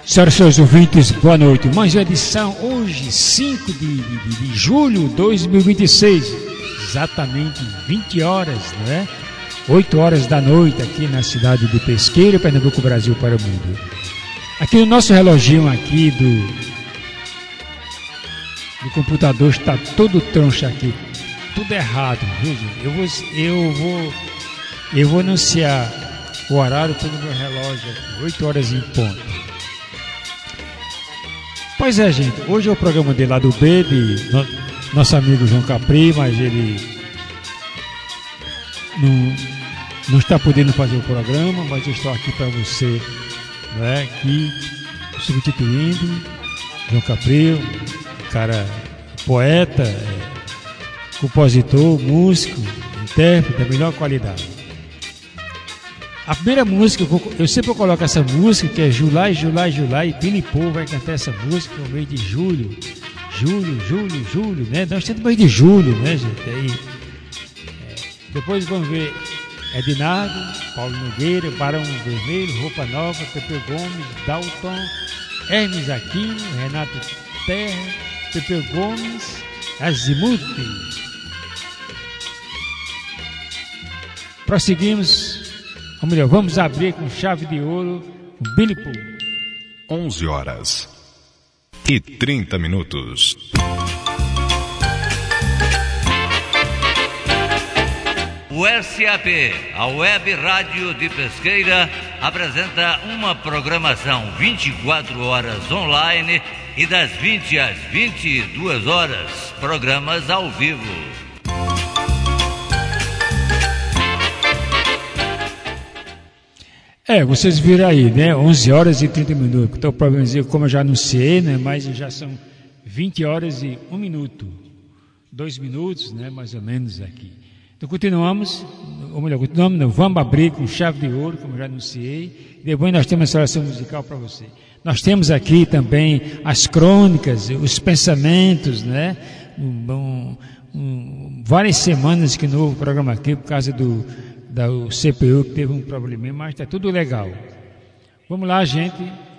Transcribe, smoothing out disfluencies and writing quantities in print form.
Senhoras e senhores ouvintes, boa noite. Mais uma edição hoje, 5 de julho de 2026, exatamente 20 horas, né? 8 horas da noite aqui na cidade de Pesqueira, Pernambuco, Brasil para o mundo. Aqui no nosso reloginho aqui do computador está todo troncho aqui, tudo errado, viu, gente? Eu vou anunciar o horário pelo meu relógio aqui, 8 horas em ponto. Pois é, gente, hoje é o programa de lado B de nosso amigo João Capri, mas ele não está podendo fazer o programa, mas eu estou aqui para você, né, aqui substituindo João Capri, cara poeta, compositor, músico, intérprete da melhor qualidade. A primeira música, eu sempre coloco essa música, que é Julai, Julai, Julai, e Pilipô vai cantar essa música no mês de julho, né? Nós temos o mês de julho, né, gente? Aí, depois vamos ver Ednardo, Paulo Nogueira, Barão Vermelho, Roupa Nova, Pepe Gomes, Dalton, Hermes Aquino, Renato Terra, Pepe Gomes, Azimuth. Prosseguimos. Ou melhor, vamos abrir com chave de ouro com Billy Paul. 11 horas e 30 minutos. O SAP, a Web Rádio de Pesqueira, apresenta uma programação 24 horas online e das 20 às 22 horas, programas ao vivo. Vocês viram aí, né? 11 horas e 30 minutos. Então, problema, como eu já anunciei, né? Mas já são 20 horas e 1 minuto. 2 minutos, né? Mais ou menos aqui. Então, continuamos, vamos abrir com chave de ouro, como eu já anunciei. Depois nós temos essa oração musical para você. Nós temos aqui também as crônicas, os pensamentos, né? Várias semanas que não houve programa aqui por causa da CPU que teve um probleminha, mas está tudo legal. Vamos lá, gente.